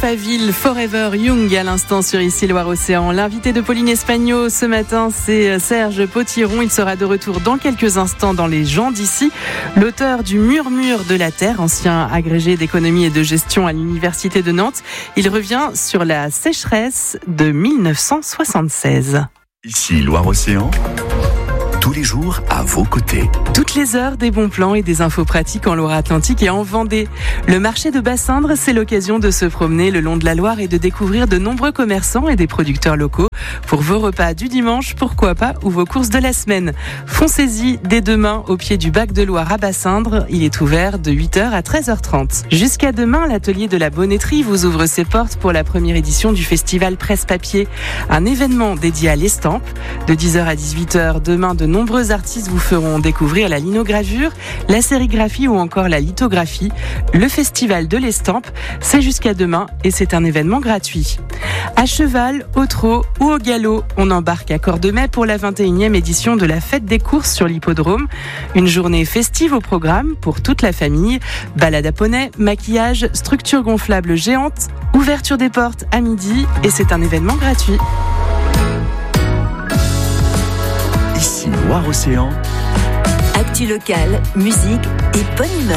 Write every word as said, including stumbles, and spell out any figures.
Alphaville, Forever Young à l'instant sur Ici Loire-Océan. L'invité de Pauline Espagno ce matin, c'est Serge Potiron. Il sera de retour dans quelques instants dans Les gens d'ici. L'auteur du Murmure de la Terre, ancien agrégé d'économie et de gestion à l'Université de Nantes. Il revient sur la sécheresse de dix-neuf cent soixante-seize. Ici Loire-Océan. Tous les jours à vos côtés. Toutes les heures, des bons plans et des infos pratiques en Loire-Atlantique et en Vendée. Le marché de Bassindre, c'est l'occasion de se promener le long de la Loire et de découvrir de nombreux commerçants et des producteurs locaux. Pour vos repas du dimanche, pourquoi pas, ou vos courses de la semaine. Foncez-y dès demain au pied du Bac de Loire à Bassindre. Il est ouvert de huit heures à treize heures trente. Jusqu'à demain, l'atelier de la Bonneterie vous ouvre ses portes pour la première édition du festival Presse-Papier. Un événement dédié à l'estampe. De dix heures à dix-huit heures, demain, de nombreux artistes vous feront découvrir la linogravure, la sérigraphie ou encore la lithographie. Le festival de l'estampe, c'est jusqu'à demain et c'est un événement gratuit. À cheval, au trot ou au galop, on embarque à Cordemais pour la vingt et unième édition de la fête des courses sur l'hippodrome. Une journée festive au programme pour toute la famille. Balade à poney, maquillage, structure gonflable géante, ouverture des portes à midi et c'est un événement gratuit. Ici Loire-Océan. Actu locale, musique et bonne humeur.